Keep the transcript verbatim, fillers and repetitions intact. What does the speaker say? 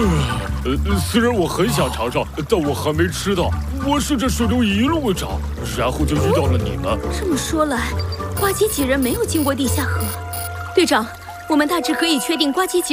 呃，虽然我很想尝尝，但我还没吃到。我顺着水流一路找，然后就遇到了你们。 这么说来，呱唧几人没有经过地下河。队长，我们大致可以确定呱唧几